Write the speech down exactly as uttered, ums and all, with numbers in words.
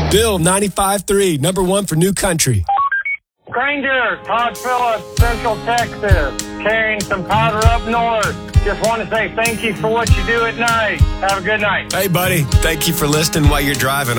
Bill, ninety-five three, number one for New Country. Granger, Todd Phillips, Central Texas, carrying some powder up north. Just want to say thank you for what you do at night. Have a good night. Hey, buddy. Thank you for listening while you're driving.